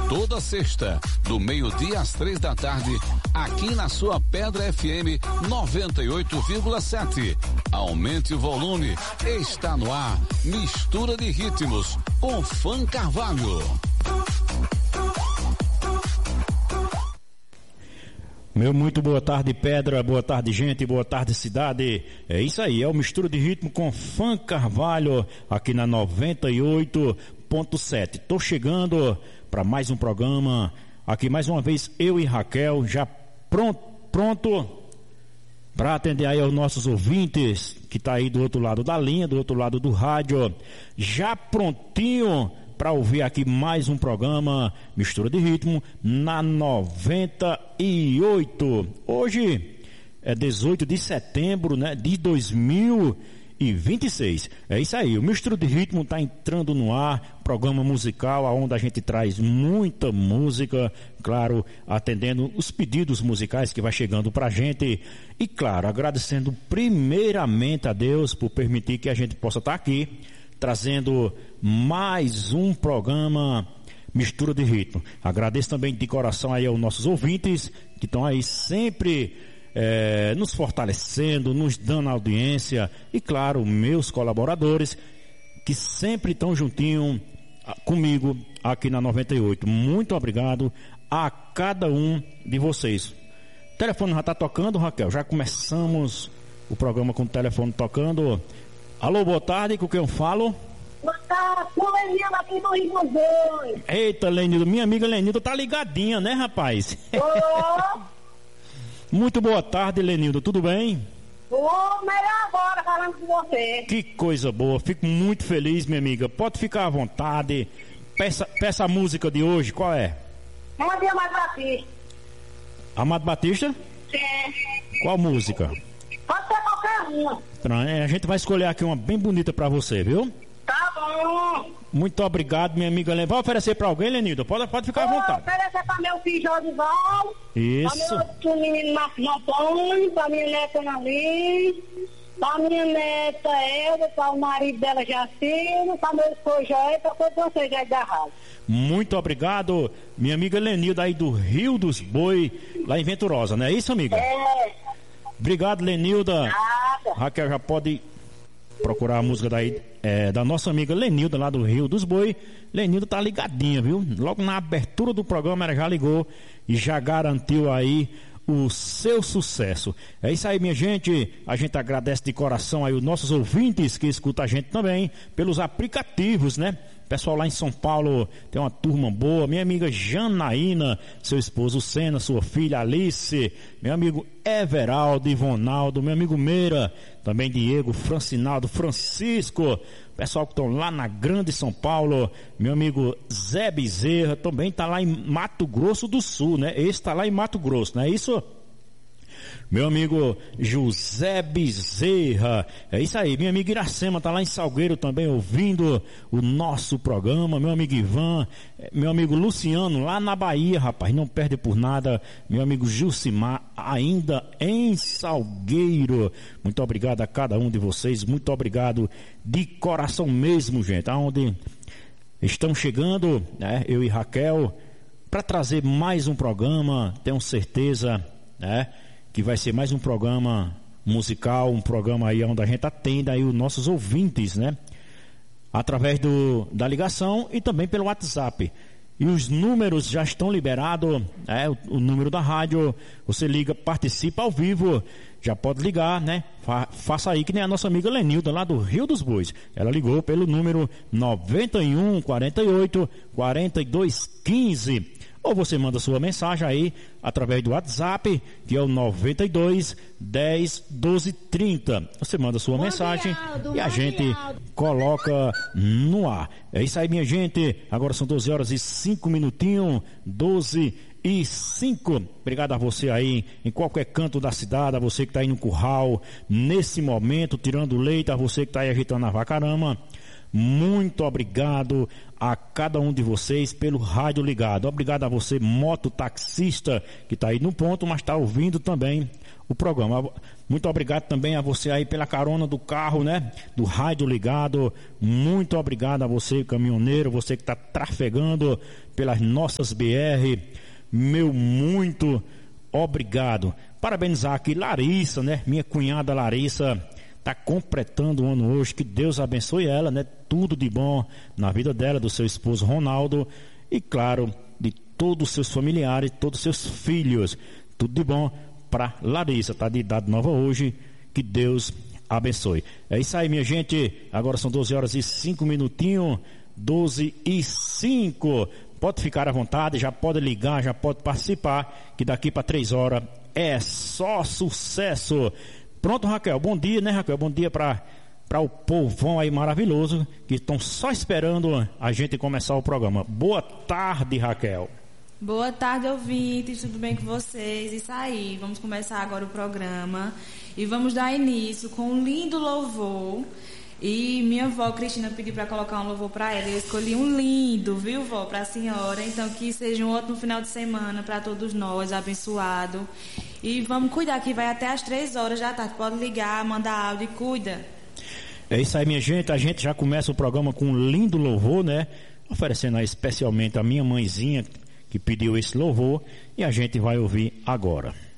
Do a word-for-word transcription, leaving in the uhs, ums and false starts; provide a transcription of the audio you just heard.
Toda sexta, do meio-dia às três da tarde, aqui na sua Pedra F M noventa e oito vírgula sete. Aumente o volume, está no ar, Mistura de Ritmos, com Fã Carvalho. Meu muito boa tarde, Pedra, boa tarde, gente, boa tarde, cidade. É isso aí, é o Mistura de Ritmo com Fã Carvalho, aqui na noventa e oito ponto sete. Tô chegando para mais um programa, aqui mais uma vez eu e Raquel, já pronto, pronto para atender aí aos nossos ouvintes, que tá aí do outro lado da linha, do outro lado do rádio, já prontinho para ouvir aqui mais um programa Mistura de Ritmo na noventa e oito. Hoje é dezoito de setembro, né, de dois mil e vinte e seis. É isso aí, o Mistura de Ritmo está entrando no ar, programa musical onde a gente traz muita música, claro, atendendo os pedidos musicais que vai chegando pra gente e, claro, agradecendo primeiramente a Deus por permitir que a gente possa estar aqui trazendo mais um programa Mistura de Ritmo. Agradeço também de coração aí aos nossos ouvintes que estão aí sempre é, nos fortalecendo, nos dando audiência e, claro, meus colaboradores que sempre estão juntinho comigo aqui na noventa e oito. Muito obrigado a cada um de vocês. O telefone já está tocando, Raquel. Já começamos o programa com o telefone tocando. Alô, boa tarde, com quem eu falo? Boa tarde, com Lenilda aqui do Rio dos Bois. Eita, Lenilda, minha amiga Lenilda tá ligadinha, né, rapaz? Ô! Muito boa tarde, Lenilda, tudo bem? Ô, melhor agora falando com você. Que coisa boa, fico muito feliz, minha amiga. Pode ficar à vontade. Peça, peça a música de hoje, qual é? Mande Amado Batista. Amado Batista? Sim. Qual música? Pode ser qualquer uma. A gente vai escolher aqui uma bem bonita pra você, viu? Tá bom. Muito obrigado, minha amiga. Vai oferecer pra alguém, Lenilda? Pode, pode ficar à vontade. Vou oferecer pra meu filho Josival. Isso. Pra meu outro menino Marcos Antônio. Pra minha neta Annalise. Pra minha neta Elda. Pra o marido dela Jacino. Pra meu esposo Joé. Pra todos vocês aí da rádio. Muito obrigado, minha amiga Lenilda aí do Rio dos Boi, lá em Venturosa, não é isso, amiga? É. Obrigado, Lenilda. Nada. Raquel já pode procurar a música daí, é, da nossa amiga Lenilda, lá do Rio dos Boi. Lenilda tá ligadinha, viu? Logo na abertura do programa ela já ligou e já garantiu aí o seu sucesso. É isso aí, minha gente. A gente agradece de coração aí os nossos ouvintes que escutam a gente também pelos aplicativos, né? Pessoal lá em São Paulo tem uma turma boa. Minha amiga Janaína, seu esposo Sena, sua filha Alice, meu amigo Everaldo, Ivonaldo, meu amigo Meira, também Diego, Francinaldo, Francisco, pessoal que estão lá na Grande São Paulo, meu amigo Zé Bezerra, também está lá em Mato Grosso do Sul, né? Esse está lá em Mato Grosso, não é isso? Meu amigo José Bezerra, é isso aí, minha amiga Iracema tá lá em Salgueiro também ouvindo o nosso programa, meu amigo Ivan, meu amigo Luciano lá na Bahia, rapaz, não perde por nada, meu amigo Gilcimar ainda em Salgueiro, muito obrigado a cada um de vocês, muito obrigado de coração mesmo, gente, aonde estamos chegando, né, eu e Raquel, para trazer mais um programa, tenho certeza, né, que vai ser mais um programa musical, um programa aí onde a gente atende aí os nossos ouvintes, né? Através do, da ligação e também pelo WhatsApp. E os números já estão liberados, né? O, o número da rádio, você liga, participa ao vivo, já pode ligar, né? Fa, faça aí que nem a nossa amiga Lenilda lá do Rio dos Bois. Ela ligou pelo número noventa e um, quarenta e oito, quarenta e dois, quinze. Ou você manda sua mensagem aí através do WhatsApp, que é o noventa e dois, dez, doze, trinta. Você manda sua mensagem e a gente coloca no ar. É isso aí, minha gente. Agora são doze horas e cinco minutinhos, doze e cinco. Obrigado a você aí em qualquer canto da cidade, a você que está aí no curral, nesse momento, tirando leite, a você que está aí agitando a vacarama. Muito obrigado a cada um de vocês pelo rádio ligado. Obrigado a você, mototaxista, que está aí no ponto, mas está ouvindo também o programa. Muito obrigado também a você aí pela carona do carro, né? Do rádio ligado. Muito obrigado a você, caminhoneiro, você que está trafegando pelas nossas B R. Meu muito obrigado. Parabenizar aqui Larissa, né? Minha cunhada Larissa está completando o ano hoje. Que Deus abençoe ela, né? Tudo de bom na vida dela, do seu esposo Ronaldo e, claro, de todos os seus familiares, todos os seus filhos. Tudo de bom para Larissa, tá de idade nova hoje. Que Deus abençoe. É isso aí, minha gente. Agora são doze horas e cinco minutinhos. doze e cinco. Pode ficar à vontade, já pode ligar, já pode participar, que daqui para três horas é só sucesso. Pronto, Raquel, bom dia, né, Raquel? Bom dia para para o povão aí maravilhoso, que estão só esperando a gente começar o programa. Boa tarde, Raquel. Boa tarde, ouvintes, tudo bem com vocês? Isso aí, vamos começar agora o programa e vamos dar início com um lindo louvor. E minha avó Cristina pediu para colocar um louvor para ela. Eu escolhi um lindo, viu, vó, para a senhora. Então que seja um ótimo final de semana para todos nós, abençoado. E vamos cuidar que vai até às três horas da tarde. Pode ligar, mandar áudio e cuida. É isso aí, minha gente. A gente já começa o programa com um lindo louvor, né? Oferecendo aí especialmente a minha mãezinha que pediu esse louvor. E a gente vai ouvir agora.